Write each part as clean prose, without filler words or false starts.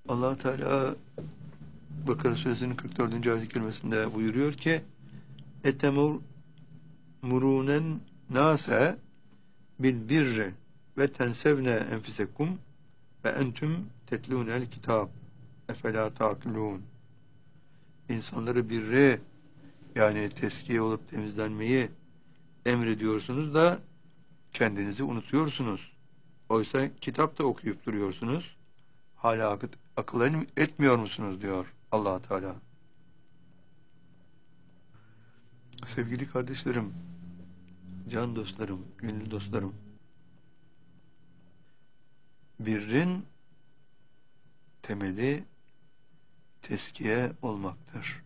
Allah Teala Bakara Suresinin 44. ayet-i kerimesinde buyuruyor ki etemurunen nase bil birri ve tensevne enfisekum ve entüm tetlûnel kitab efela ta'kilûn. İnsanları birre, yani teskiye olup temizlenmeyi emrediyorsunuz da kendinizi unutuyorsunuz. Oysa kitap da okuyup duruyorsunuz. Hala akıl etmiyor musunuz diyor Allah Teala. Sevgili kardeşlerim, can dostlarım, gönül dostlarım, birrin temeli teskiye olmaktır.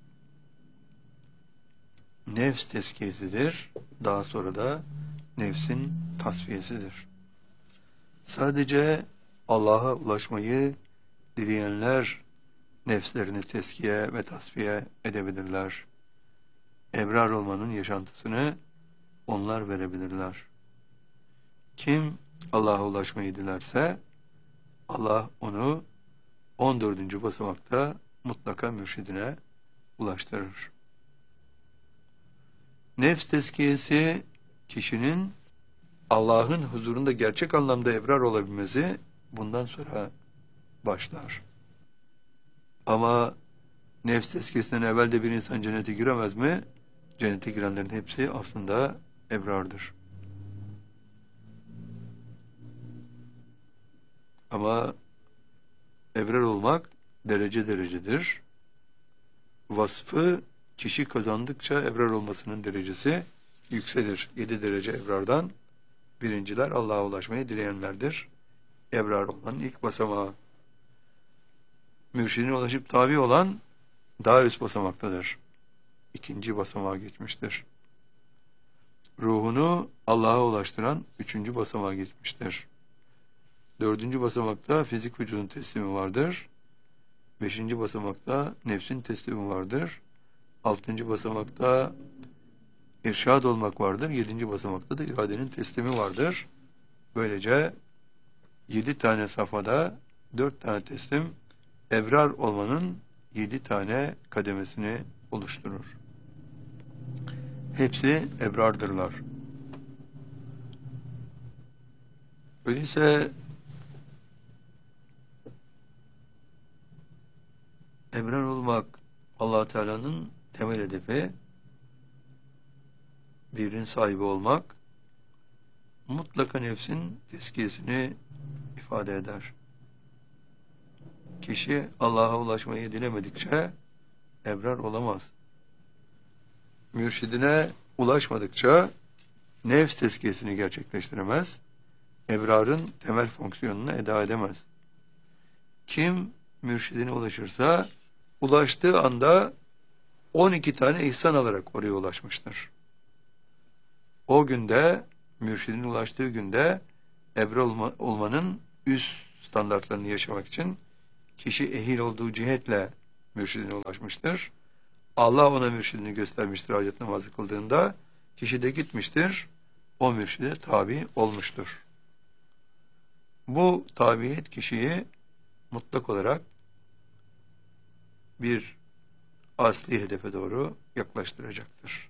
Nefs teskiyesidir, daha sonra da nefsin tasfiyesidir. Sadece Allah'a ulaşmayı dileyenler nefslerini teskiye ve tasfiye edebilirler. Ebrar olmanın yaşantısını onlar verebilirler. Kim Allah'a ulaşmayı dilerse Allah onu 14. basamakta mutlaka mürşidine ulaştırır. Nefs tezkiyesi kişinin Allah'ın huzurunda gerçek anlamda ebrar olabilmesi bundan sonra başlar. Ama nefs tezkiyesinden evvel de bir insan cennete giremez mi? Cennete girenlerin hepsi aslında ebrardır. Ama ebrar olmak derece derecedir. Vasfı kişi kazandıkça ebrar olmasının derecesi yükselir. 7 derece ebrardan birinciler Allah'a ulaşmayı dileyenlerdir. Ebrar olmanın ilk basamağı. Mürşidine ulaşıp tabi olan daha üst basamaktadır. 2. basamağa geçmiştir. Ruhunu Allah'a ulaştıran 3. basamağa geçmiştir. 4. basamakta fizik vücudun teslimi vardır. 5. basamakta nefsin teslimi vardır. 6. basamakta irşad olmak vardır. 7. basamakta da iradenin teslimi vardır. Böylece 7 tane safhada 4 tane teslim ebrar olmanın 7 tane kademesini oluşturur. Hepsi ebrardırlar. Öyleyse ebrar olmak Allah Teala'nın temel hedefi, birinin sahibi olmak mutlaka nefsin tezkiyesini ifade eder. Kişi Allah'a ulaşmayı dilemedikçe ebrar olamaz. Mürşidine ulaşmadıkça nefs tezkiyesini gerçekleştiremez. Ebrarın temel fonksiyonunu eda edemez. Kim mürşidine ulaşırsa ulaştığı anda 12 tane ihsan alarak oraya ulaşmıştır. O günde, mürşidine ulaştığı günde ebrar olmanın üst standartlarını yaşamak için kişi ehil olduğu cihetle mürşidine ulaşmıştır. Allah ona mürşidini göstermiştir hacet namazı kıldığında. Kişi de gitmiştir, o mürşide tabi olmuştur. Bu tabiyet kişiyi mutlak olarak bir asli hedefe doğru yaklaştıracaktır.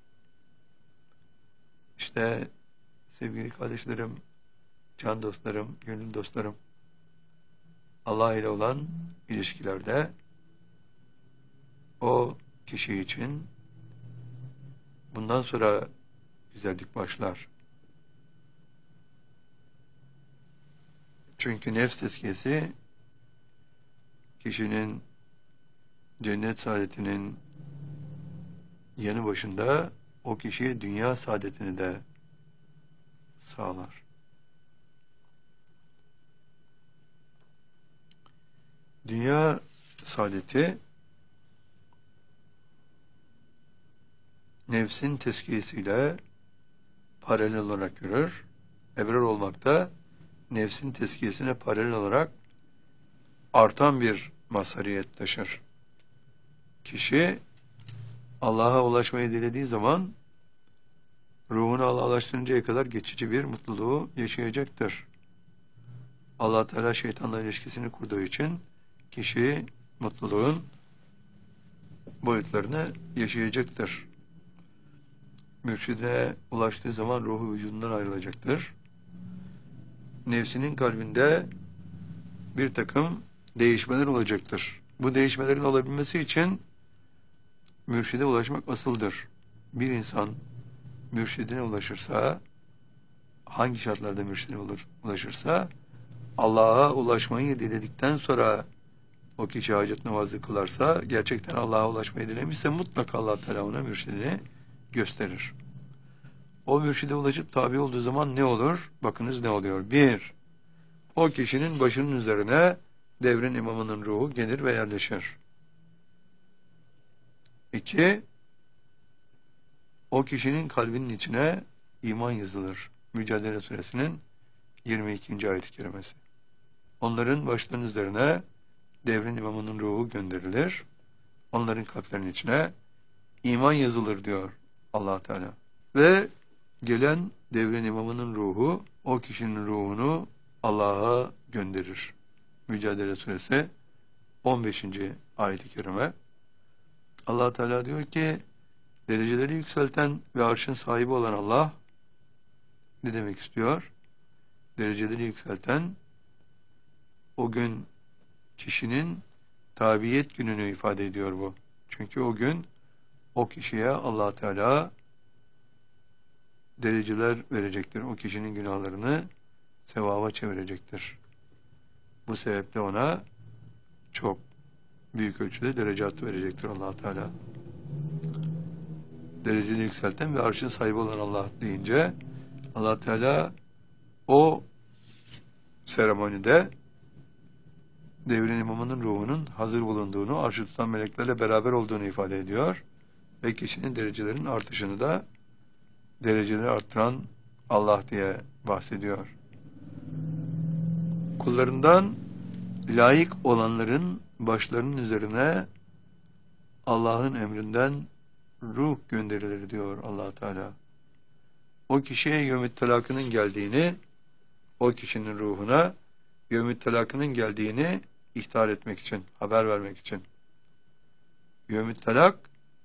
İşte sevgili kardeşlerim, can dostlarım, gönül dostlarım, Allah ile olan ilişkilerde o kişi için bundan sonra güzellik başlar. Çünkü nefs tezkiyesi kişinin cennet saadetinin yanı başında o kişiye dünya saadetini de sağlar. Dünya saadeti nefsin tezkiyesiyle paralel olarak yürür. Ebrar olmak da nefsin tezkiyesine paralel olarak artan bir mazhariyet taşır. Kişi Allah'a ulaşmayı dilediği zaman ruhunu Allah'a ulaştırıncaya kadar geçici bir mutluluğu yaşayacaktır. Allah Teala şeytanla ilişkisini kurduğu için kişi mutluluğun boyutlarını yaşayacaktır. Mürşidine ulaştığı zaman ruhu vücudundan ayrılacaktır. Nefsinin kalbinde bir takım değişmeler olacaktır. Bu değişmelerin olabilmesi için mürşide ulaşmak asıldır. Bir insan mürşidine ulaşırsa, hangi şartlarda mürşidine ulaşırsa, Allah'a ulaşmayı diledikten sonra o kişi hacet namazı kılarsa, gerçekten Allah'a ulaşmayı dilemişse mutlaka Allah Teala ona mürşidini gösterir. O mürşide ulaşıp tabi olduğu zaman ne olur? Bakınız ne oluyor? 1. O kişinin başının üzerine devrin imamının ruhu gelir ve yerleşir. 2. O kişinin kalbinin içine iman yazılır. Mücadele Suresinin 22. ayet-i kerimesi. Onların başlarının üzerine devrin imamının ruhu gönderilir. Onların kalplerinin içine iman yazılır diyor Allah Teala. Ve gelen devrin imamının ruhu o kişinin ruhunu Allah'a gönderir. Mücadele Suresi 15. ayet-i kerime. Allah Teala diyor ki, dereceleri yükselten ve arşın sahibi olan Allah ne demek istiyor? Dereceleri yükselten, o gün kişinin tabiyet gününü ifade ediyor bu. Çünkü o gün o kişiye Allah Teala dereceler verecektir. O kişinin günahlarını sevaba çevirecektir. Bu sebeple ona çok büyük ölçüde derecat verecektir Allah Teala. Dereceni yükselten ve arşın sahibi olan Allah deyince Allah Teala o seremonide devrin imamının ruhunun hazır bulunduğunu, arşı tutan meleklerle beraber olduğunu ifade ediyor. Ve kişinin derecelerinin artışını da dereceleri arttıran Allah diye bahsediyor. Kullarından layık olanların başlarının üzerine Allah'ın emrinden ruh gönderilir diyor Allah Teala. O kişiye yevmü telakının geldiğini, o kişinin ruhuna yevmü telakının geldiğini ihtar etmek için, haber vermek için. Yevmü telak,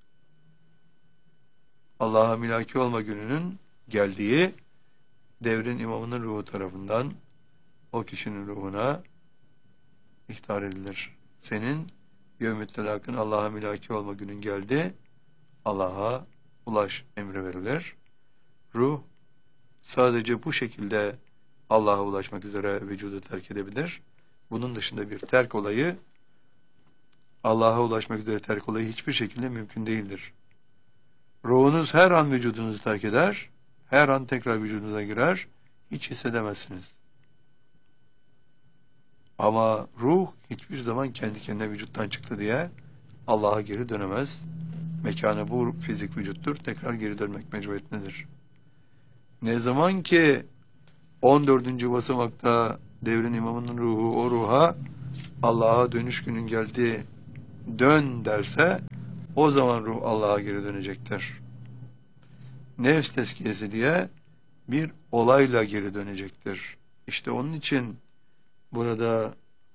Allah'a milaki olma gününün geldiği devrin imamının ruhu tarafından o kişinin ruhuna ihtar edilir. Senin yevmü telakın Allah'a milaki olma günün geldi, Allah'a ulaş emri verilir. Ruh sadece bu şekilde Allah'a ulaşmak üzere vücudu terk edebilir. Bunun dışında bir terk olayı, Allah'a ulaşmak üzere terk olayı hiçbir şekilde mümkün değildir. Ruhunuz her an vücudunuzu terk eder, her an tekrar vücudunuza girer, hiç hissedemezsiniz. Ama ruh hiçbir zaman kendi kendine vücuttan çıktı diye Allah'a geri dönemez. Mekanı bu fizik vücuttur, tekrar geri dönmek mecburiyetindedir. Ne zaman ki 14. basamakta devrin imamının ruhu o ruha Allah'a dönüş günün geldi, dön derse o zaman ruh Allah'a geri dönecektir. Nefs tezkiyesi diye bir olayla geri dönecektir. İşte onun için burada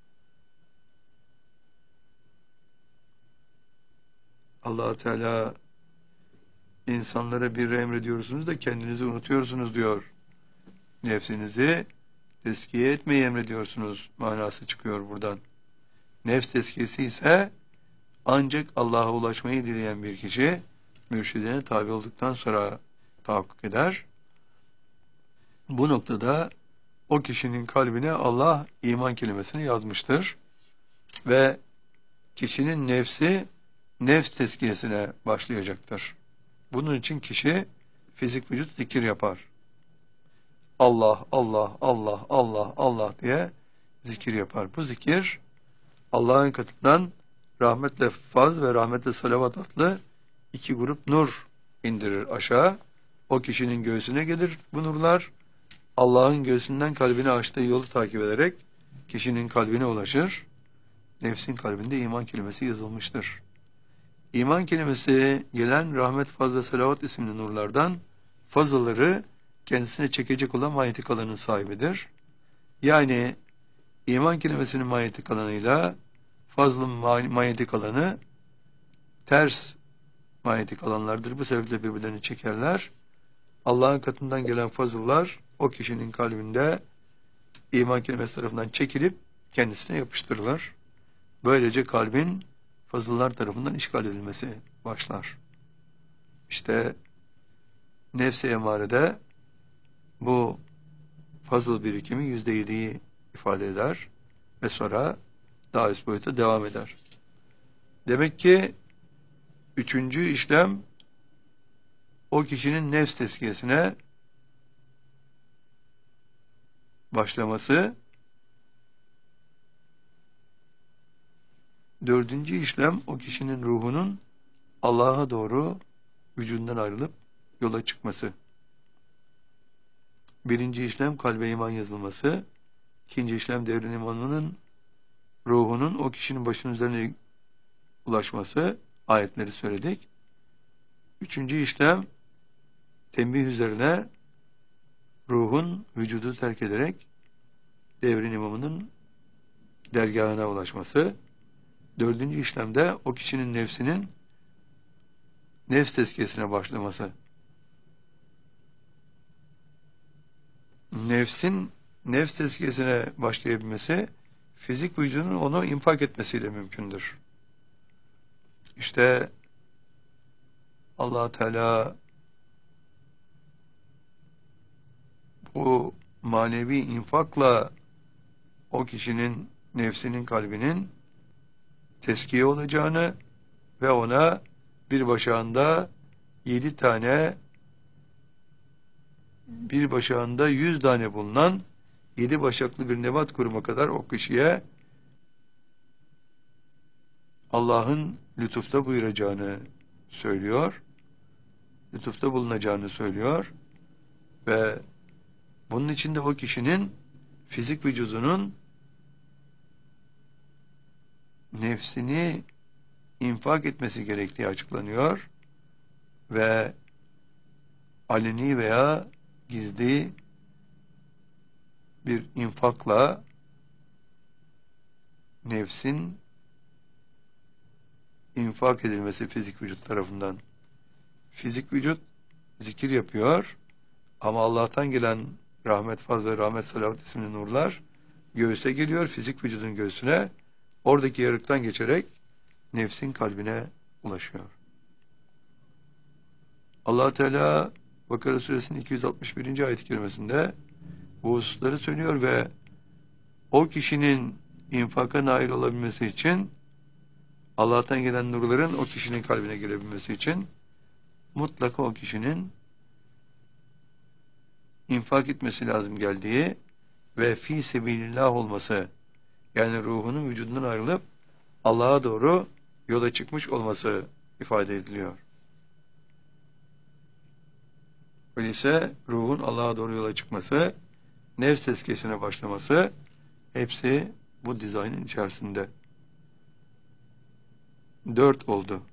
Allah Teala insanlara bir emrediyorsunuz da kendinizi unutuyorsunuz diyor. Nefsinizi tezkiye etmeyi emrediyorsunuz manası çıkıyor buradan. Nefs tezkiyesi ise ancak Allah'a ulaşmayı dileyen bir kişi mürşidine tabi olduktan sonra tahakkuk eder. Bu noktada o kişinin kalbine Allah iman kelimesini yazmıştır. Ve kişinin nefsi nefs tezkiyesine başlayacaktır. Bunun için kişi fizik vücut zikir yapar. Allah, Allah, Allah, Allah, Allah diye zikir yapar. Bu zikir Allah'ın katından rahmetle faz ve rahmetle salavat adlı iki grup nur indirir aşağı. O kişinin göğsüne gelir bu nurlar. Allah'ın göğsünden kalbine açtığı yolu takip ederek kişinin kalbine ulaşır. Nefsin kalbinde iman kelimesi yazılmıştır. İman kelimesi gelen rahmet, faz ve salavat isimli nurlardan fazlaları kendisine çekecek olan manyetik alanın sahibidir. Yani iman kelimesinin manyetik alanıyla fazlın manyetik alanı ters manyetik alanlardır. Bu sebeple birbirlerini çekerler. Allah'ın katından gelen fazıllar o kişinin kalbinde iman kelimesi tarafından çekilip kendisine yapıştırılır. Böylece kalbin fazıllar tarafından işgal edilmesi başlar. İşte nefs-i emarede bu fazıl birikimi %7'yi ifade eder ve sonra daha üst boyuta devam eder. Demek ki üçüncü işlem o kişinin nefs tezkiyesine başlaması. Dördüncü işlem o kişinin ruhunun Allah'a doğru vücudundan ayrılıp yola çıkması. Birinci işlem kalbe iman yazılması. İkinci işlem devrin imanının ruhunun o kişinin başının üzerine ulaşması. Ayetleri söyledik. Üçüncü işlem tembih üzerine ruhun vücudu terk ederek devrin imamının dergahına ulaşması. Dördüncü işlemde o kişinin nefsinin nefs tezkiyesine başlaması. Nefsin nefs tezkiyesine başlayabilmesi fizik vücudunun onu infak etmesiyle mümkündür. İşte Allah Teala bu manevi infakla o kişinin nefsinin kalbinin teskiye olacağını ve ona bir başağında 7 tane, bir başağında 100 tane bulunan 7 başaklı bir nebat kuruma kadar o kişiye Allah'ın lütufta buyuracağını söylüyor. Lütufta bulunacağını söylüyor ve bunun içinde o kişinin fizik vücudunun nefsini infak etmesi gerektiği açıklanıyor ve aleni veya gizli bir infakla nefsin infak edilmesi fizik vücut tarafından. Fizik vücut zikir yapıyor ama Allah'tan gelen rahmet, faz ve rahmet, salavat isimli nurlar göğüse geliyor, fizik vücudun göğsüne, oradaki yarıktan geçerek nefsin kalbine ulaşıyor. Allah Teala Bakara Suresinin 261. ayet-i kerimesinde bu hususları söylüyor ve o kişinin infaka nail olabilmesi için, Allah'tan gelen nurların o kişinin kalbine girebilmesi için mutlaka o kişinin infak etmesi lazım geldiği ve fi sebilillah olması, yani ruhunun vücudundan ayrılıp Allah'a doğru yola çıkmış olması ifade ediliyor. Öyleyse ruhun Allah'a doğru yola çıkması, nefs tezkiyesine başlaması hepsi bu dizaynın içerisinde. 4 oldu.